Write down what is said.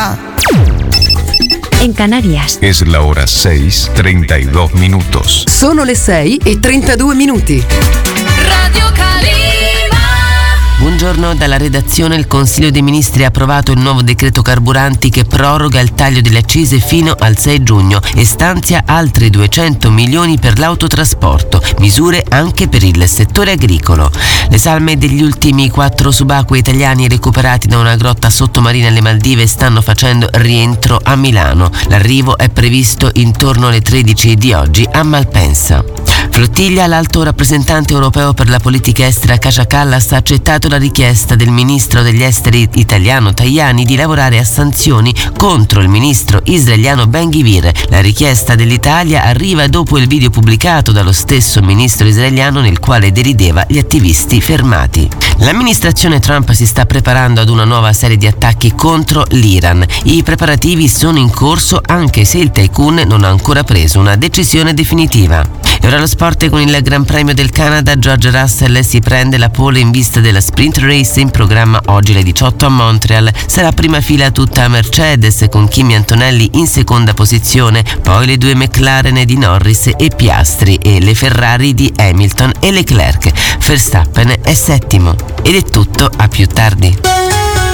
En Canarias. Es la hora 6:32 minutos. Sono le 6:32. Radio Calima. Buongiorno, dalla redazione. Il Consiglio dei Ministri ha approvato il nuovo decreto carburanti che proroga il taglio delle accise fino al 6 giugno e stanzia altri 200 milioni per l'autotrasporto, misure anche per il settore agricolo. Le salme degli ultimi 4 subacquei italiani recuperati da una grotta sottomarina alle Maldive stanno facendo rientro a Milano. L'arrivo è previsto intorno alle 13 di oggi a Malpensa. Flottiglia, l'alto rappresentante europeo per la politica estera Kaja Kallas ha accettato la richiesta del ministro degli esteri italiano Tajani di lavorare a sanzioni contro il ministro israeliano Ben-Gvir. La richiesta dell'Italia arriva dopo il video pubblicato dallo stesso ministro israeliano nel quale derideva gli attivisti fermati. L'amministrazione Trump si sta preparando ad una nuova serie di attacchi contro l'Iran. I preparativi sono in corso anche se il tycoon non ha ancora preso una decisione definitiva. E ora lo sport con il Gran Premio del Canada. George Russell si prende la pole in vista della sprint race in programma oggi alle 18 a Montreal. Sarà prima fila tutta Mercedes con Kimi Antonelli in seconda posizione, poi le 2 McLaren di Norris e Piastri e le Ferrari di Hamilton e Leclerc. Verstappen è settimo. Ed è tutto, a più tardi.